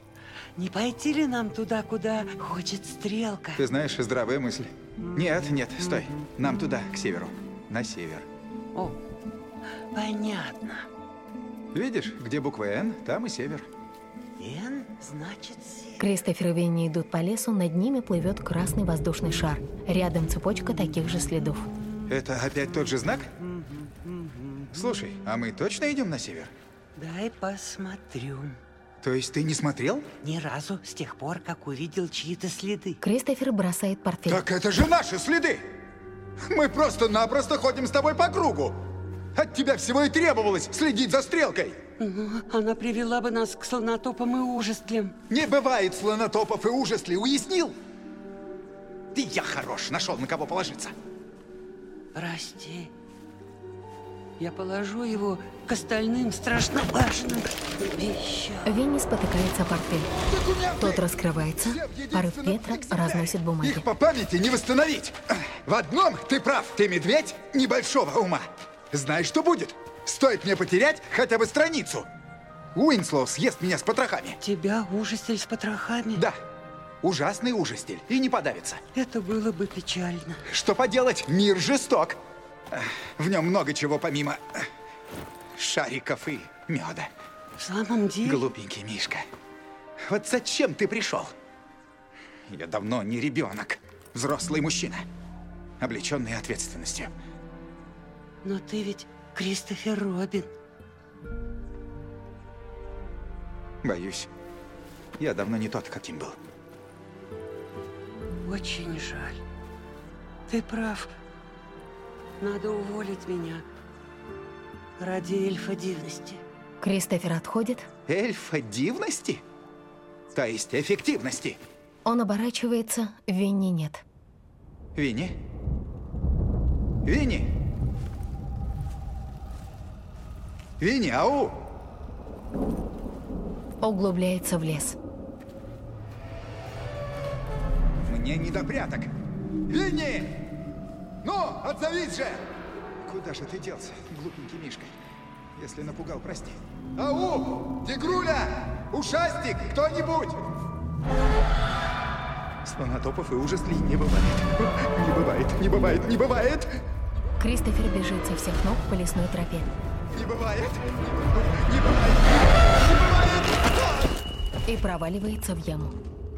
не пойти ли нам туда, куда хочет стрелка? Ты знаешь, здравая мысль. Нет, нет, стой. Нам туда, к северу. На север. О, понятно. Видишь, где буква «Н», там и север. «Н» значит север. Кристофер и Винни идут по лесу, над ними плывет красный воздушный шар. Рядом цепочка таких же следов. Это опять тот же знак? Слушай, а мы точно идем на север? Дай посмотрю. То есть ты не смотрел? Ни разу с тех пор, как увидел чьи-то следы. Кристофер бросает портфель. Так это же наши следы! Мы просто-напросто ходим с тобой по кругу. От тебя всего и требовалось следить за стрелкой. Она привела бы нас к слонотопам и ужастлям. Не бывает слонотопов и ужаслей, уяснил? Ты я хорош, нашел на кого положиться. Прости. Я положу его к остальным страшно важным вещам. Винни спотыкается о портфель. Тот раскрывается, порыв ветра разносит бумаги. Их по памяти не восстановить. В одном ты прав, ты медведь небольшого ума. Знаешь, что будет? Стоит мне потерять хотя бы страницу. Уинслоу съест меня с потрохами. Тебя ужастель с потрохами? Да, ужасный ужастель. И не подавится. Это было бы печально. Что поделать, мир жесток. В нем много чего помимо шариков и меда. В самом деле? Глупенький Мишка. Вот зачем ты пришел? Я давно не ребенок. Взрослый мужчина, облеченный ответственностью. Но ты ведь Кристофер Робин. Боюсь, я давно не тот, каким был. Очень жаль. Ты прав. Надо уволить меня ради эльфа дивности. Кристофер отходит. Эльфа дивности? То есть эффективности? Он оборачивается, Винни нет. Винни? Винни? Винни, ау! Углубляется в лес. Мне не до пряток. Винни! Ну, отзовись же! Куда же ты делся, глупенький Мишка? Если напугал, прости. Ау! Тигруля! Ушастик! Кто-нибудь! Слонотопов и ужаслей не бывает. Не бывает, не бывает, не бывает! Кристофер бежит со всех ног по лесной тропе. Не бывает! Не бывает! Не бывает! И проваливается в яму.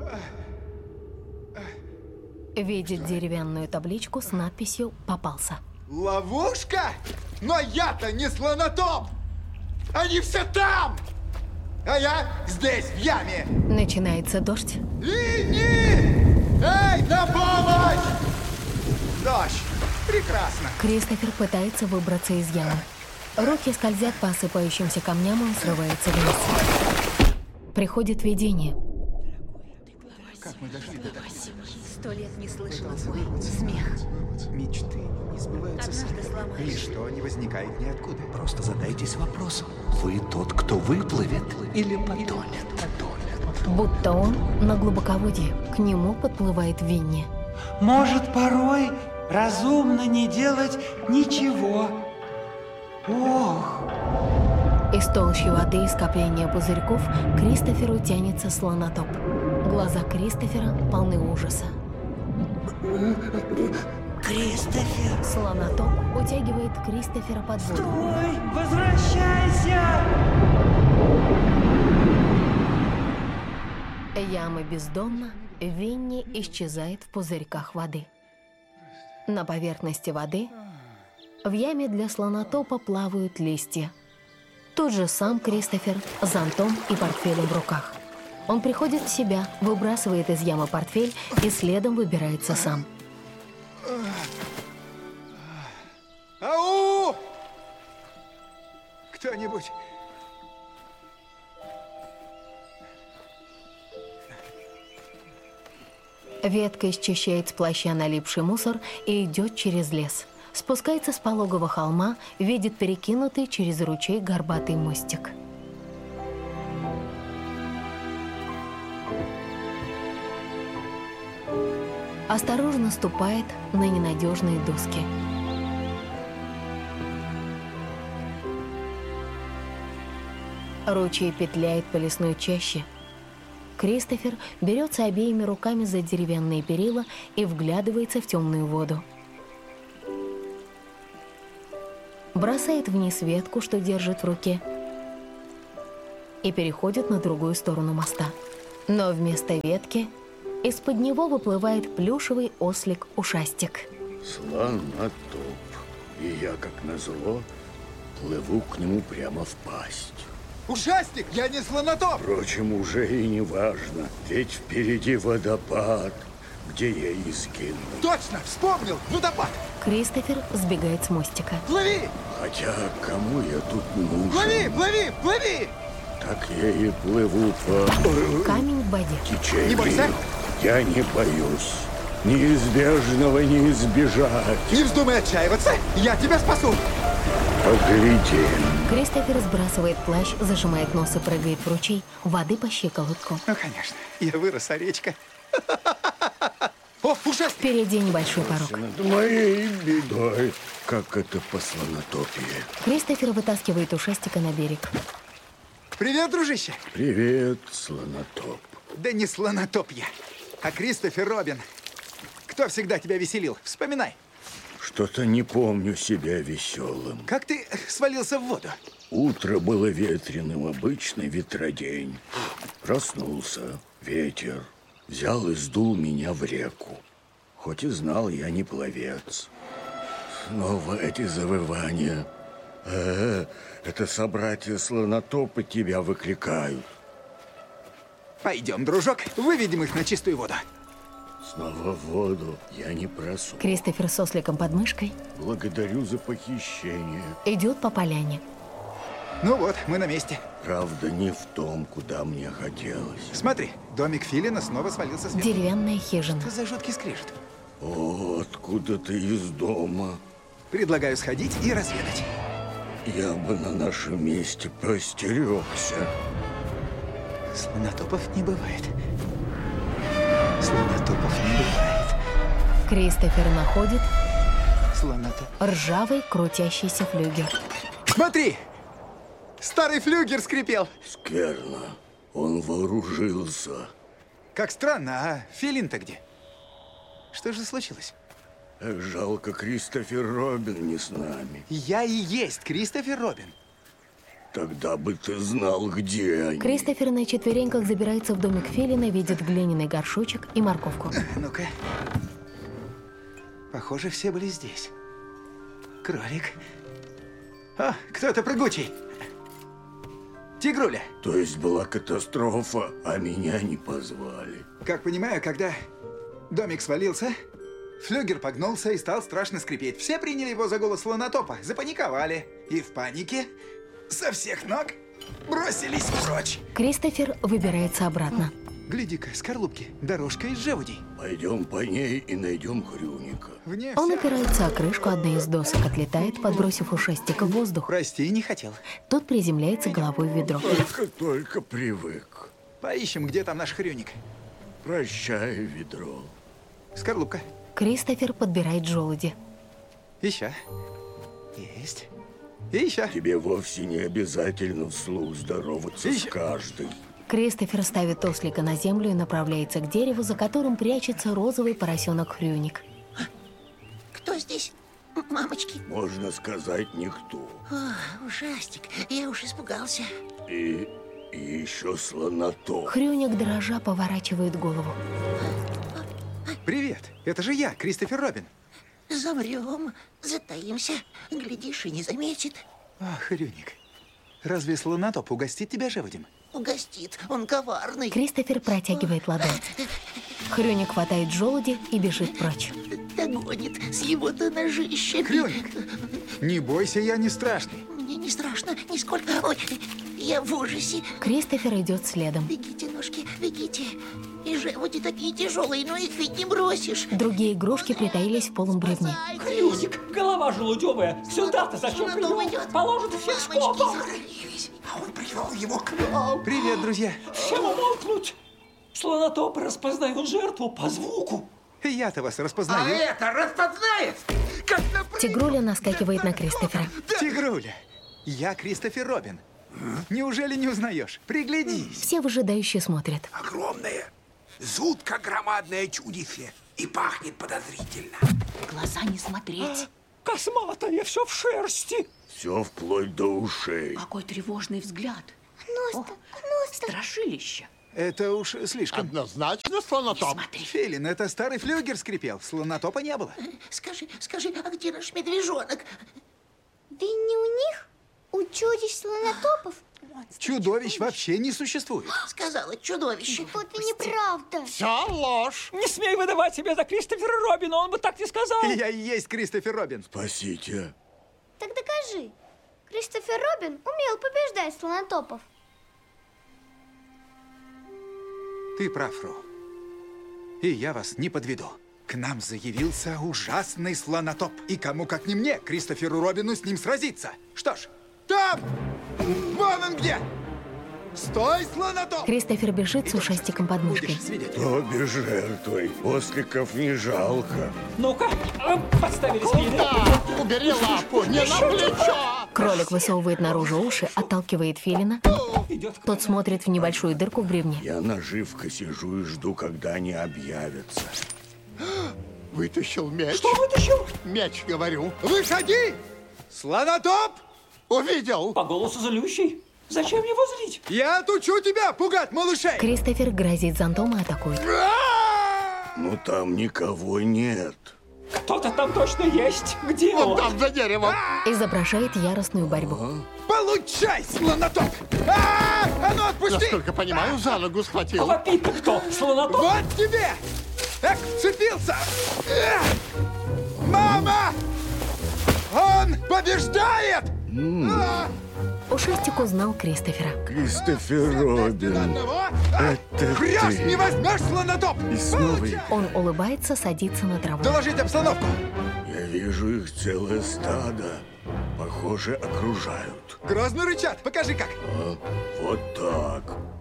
Видит деревянную табличку с надписью «Попался». Ловушка? Но я-то не слонотоп! Они все там! А я здесь, в яме! Начинается дождь. Винни! Эй, на помощь! Дождь! Прекрасно! Кристофер пытается выбраться из ямы. Руки скользят по осыпающимся камням, он срывается вниз. Приходит видение. Как мы дошли до такого? 100 лет не слышала твой смех. Мечты не сбываются Однажды сами. сломаешь. Ничто не возникает ниоткуда. Просто задайтесь вопросом. Вы тот, кто выплывет или потонет? Будто он на глубоководье. К нему подплывает Винни. Может, порой разумно не делать ничего. Ох! Из толщи воды и скопления пузырьков к Кристоферу тянется слонотоп. Глаза Кристофера полны ужаса. Кристофер! Слонотоп утягивает Кристофера под воду. Стой! Возвращайся! Яма бездонна, Винни исчезает в пузырьках воды. На поверхности воды в яме для слонотопа плавают листья. Тут же сам Кристофер с зонтом и портфелем в руках. Он приходит в себя, выбрасывает из ямы портфель и следом выбирается сам. Ау! Кто-нибудь? Ветка счищает с плаща налипший мусор и идет через лес. Спускается с пологого холма, видит перекинутый через ручей горбатый мостик. Осторожно ступает на ненадежные доски. Ручей петляет по лесной чаще. Кристофер берется обеими руками за деревянные перила и вглядывается в темную воду. Бросает вниз ветку, что держит в руке, и переходит на другую сторону моста. Но вместо ветки из-под него выплывает плюшевый ослик-ушастик. Слонотоп. И я, как назло, плыву к нему прямо в пасть. Ушастик, я не слонотоп! Впрочем, уже и не важно, ведь впереди водопад, где я и скину. Точно, вспомнил, водопад! Кристофер сбегает с мостика. Плыви! Хотя кому я тут нужен? Плыви, плыви, плыви! Так я и плыву по Камень в воде. течению. Не бойся. Я не боюсь. Неизбежного не избежать. Не вздумай отчаиваться, я тебя спасу! Погляди. Кристофер сбрасывает плащ, зажимает нос и прыгает в ручей, воды по щиколотку. Ну, конечно, я вырос, а речка. О, ушастик! Впереди небольшой порог. Над моей бедой, как это по слонотопии. Кристофер вытаскивает ушастика на берег. Привет, дружище! Привет, слонотоп. Да не слонотоп я, а Кристофер Робин. Кто всегда тебя веселил? Вспоминай. Что-то не помню себя веселым. Как ты свалился в воду? Утро было ветреным, обычный ветродень. Проснулся, ветер. Взял и сдул меня в реку. Хоть и знал, я не пловец. Снова эти завывания. Это собратья слонотопы тебя выкликают. Пойдем, дружок, выведем их на чистую воду. Снова в воду я не просу. Кристофер с осликом под мышкой Благодарю за похищение. идет по поляне. Ну вот, мы на месте. Правда, не в том, куда мне хотелось. Смотри, домик Филина снова свалился с ветки. Деревянная хижина. Что за жуткий скрежет? О, откуда ты из дома? Предлагаю сходить и разведать. Я бы на нашем месте поостерегся. Слонотопов не бывает. Слонотопов не бывает. Кристофер находит Слонотоп. ржавый крутящийся флюгер. Смотри! Старый флюгер скрипел. Скверно. Он вооружился. Как странно, а Филин-то где? Что же случилось? Жалко, Кристофер Робин не с нами. Я и есть Кристофер Робин. Тогда бы ты знал, где они. Кристофер на четвереньках забирается в домик Филина, видит глиняный горшочек и морковку. Ну-ка. Похоже, все были здесь. Кролик. О, кто-то прыгучий. Тигруля. То есть была катастрофа, а меня не позвали. Как понимаю, когда домик свалился, флюгер погнулся и стал страшно скрипеть. Все приняли его за голос слонотопа, запаниковали. И в панике со всех ног бросились прочь. Кристофер выбирается обратно. Гляди-ка, скорлупки, дорожка из желудей. Пойдем по ней и найдем Хрюника. Он опирается о крышку, одна из досок отлетает, подбросив ушастика в воздух. Прости, не хотел. Тот приземляется головой в ведро. Только привык. Поищем, где там наш Хрюник. Прощай, ведро. Скорлупка. Кристофер подбирает желуди. Еще. Есть. И еще. Тебе вовсе не обязательно вслух здороваться с каждой. Кристофер ставит ослика на землю и направляется к дереву, за которым прячется розовый поросенок Хрюник. Кто здесь? Мамочки? Можно сказать, никто. О, ужастик, я уж испугался. И еще слонотоп. Хрюник дрожа поворачивает голову. Привет, это же я, Кристофер Робин. Замрем, затаимся, глядишь и не заметит. Ах, Хрюник, разве слонотоп угостит тебя желудем? Угостит, он коварный. Кристофер протягивает ладонь. Хрюник хватает желуди и бежит прочь. Догонит с его-то ножищами. Хрюник, не бойся, я не страшный. Мне не страшно нисколько. Ой, я в ужасе. Кристофер идет следом. Бегите, ножки, бегите. И желуди такие тяжелые, но их ведь не бросишь. Другие игрушки притаились в полом бревне. Хрюник, голова желудевая. Сюда-то зачем привел? Положит всех скопом. А он привел его к нам. Привет, друзья. Всем умолкнуть. Слонотоп распознает жертву по звуку. Я-то вас распознаю. А это распознает? Как Тигруля наскакивает на Кристофера. Тигруля, я Кристофер Робин. Неужели не узнаешь? Приглядись. Все выжидающе смотрят. Огромное, жутко громадное чудище. И пахнет подозрительно. Глаза не смотреть. Косматое, все в шерсти. Все вплоть до ушей. Какой тревожный взгляд. Носта. Страшилище. Это уж слишком. Однозначно слонотоп. Филин, это старый флюгер скрипел. Слонотопа не было. Скажи, а где наш медвежонок? Винни у них? У чудищ слонотопов? Чудовищ вообще не существует. Сказала чудовище. Это неправда. Все ложь. Не смей выдавать себя за Кристофера Робина, он бы так не сказал. Я и есть Кристофер Робин. Спасите. Так докажи. Кристофер Робин умел побеждать слонотопов. Ты прав, Ру. И я вас не подведу. К нам заявился ужасный слонотоп. И кому, как не мне, Кристоферу Робину, с ним сразиться. Что ж, там! Вон он где! Стой, слонотоп! Кристофер бежит с ушастиком под мышкой. Обе жертвой. Осликов не жалко. Ну-ка, подставили спину. Убери лапу, не на плечо! Кролик высовывает наружу уши, отталкивает Филина. Тот смотрит в небольшую дырку в бревне. Я наживка сижу и жду, когда они объявятся. Вытащил меч. Что вытащил? Меч, говорю. Выходи! Слонотоп! Увидел. По голосу злющий. Зачем его злить? Я отучу тебя пугать малышей! Кристофер грозит зонтом и атакует. Но там никого нет. Кто-то там точно есть. Где он? Он там за деревом. Изображает яростную борьбу. Получай, слонотоп! А ну отпусти! Насколько понимаю, за ногу схватил. Вопит-то кто? Слонотоп? Вот тебе! Эх, вцепился! Мама! Он побеждает! Ушастик узнал Кристофера. Кристофер Робин. Это Хрясь ты. не возьмешь, слонотоп! И снова я. Он улыбается, садится на траву. Доложить обстановку! Я вижу их целое стадо. Похоже, окружают. Грозно рычат, покажи как! Вот так.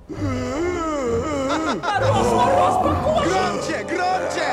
Громче, громче!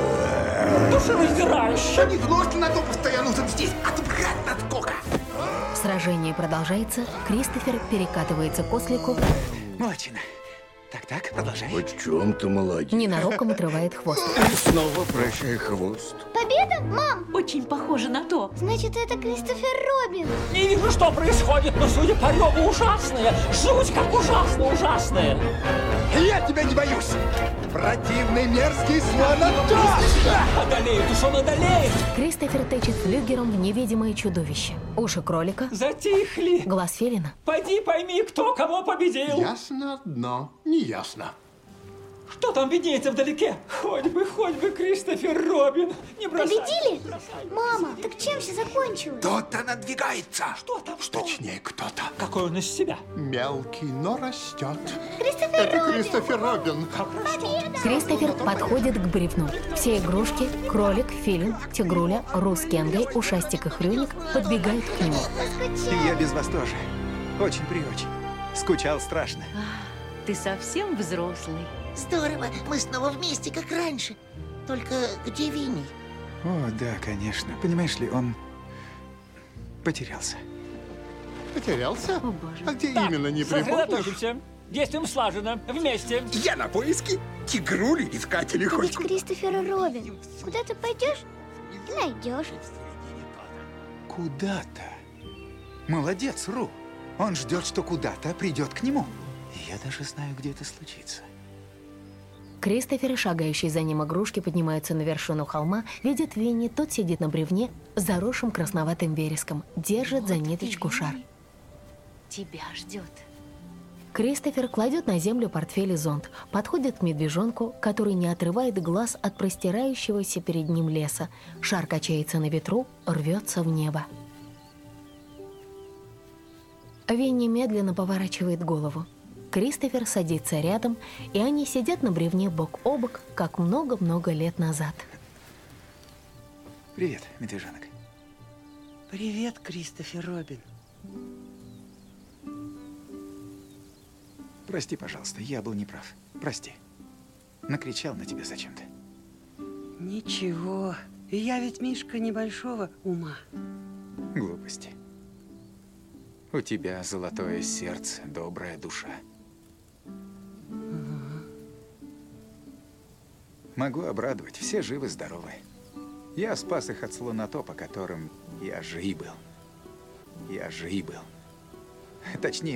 Душераздирающе. Не гнуть слонотопов-то я нужен здесь. Отбрать от кока. Сражение продолжается. Кристофер перекатывается к ослику. Молодчина. Так, продолжай. Хоть в чем-то молодец. Ненароком отрывает хвост. Снова прощай хвост. Победа, мам? Очень похоже на то. Значит, это Кристофер Робин. Не вижу, что происходит, но, судя по реву, ужасное. Жуть, как ужасное. Я тебя не боюсь! Противный мерзкий слонотоп! Одолеет, уж он одолеет. Кристофер тычет флюгером в невидимое чудовище. Уши кролика. Затихли. Глаз филина. Пойди пойми, кто кого победил. Ясно одно, неясно. Что там виднеется вдалеке? Хоть бы Кристофер Робин. Не бросай. Победили? Мама, так чем все закончилось? Кто-то надвигается. Что там? Что? Точнее, кто-то. Какой он из себя? Мелкий, но растет. Кристофер Это Робин! Кристофер Робин. Кристофер подходит к бревну. Все игрушки, кролик, филин, тигруля, Ру с Кенгой, ушастик и хрюник подбегают к нему. И я без вас тоже. Очень-преочень. Скучал страшно. Ты совсем взрослый. Здорово, мы снова вместе, как раньше. Только где Винни? О, да, конечно. Понимаешь ли, он потерялся. Потерялся? О, боже. А где Так, именно, не припомнишь? сосредоточимся. Действуем слаженно, вместе. Я на поиски. Тигрули искать или Ты хоть ведь Кристофер Робин. Куда ты пойдешь, найдешь. Куда-то. Молодец, Ру. Он ждет, что куда-то придет к нему. И я даже знаю, где это случится. Кристофер и шагающие за ним игрушки поднимаются на вершину холма, видят Винни, тот сидит на бревне, заросшим красноватым вереском, держит за ниточку шар. Тебя ждет. Кристофер кладет на землю портфель и зонт, подходит к медвежонку, который не отрывает глаз от простирающегося перед ним леса. Шар качается на ветру, рвется в небо. Винни медленно поворачивает голову. Кристофер садится рядом, и они сидят на бревне бок о бок, как много-много лет назад. Привет, медвежонок. Привет, Кристофер Робин. Прости, пожалуйста, я был неправ. Прости. Накричал на тебя зачем-то. Ничего. Я ведь Мишка небольшого ума. Глупости. У тебя золотое сердце, добрая душа. Могу обрадовать, все живы-здоровы. Я спас их от слонотопа, которым я же и был. Точнее,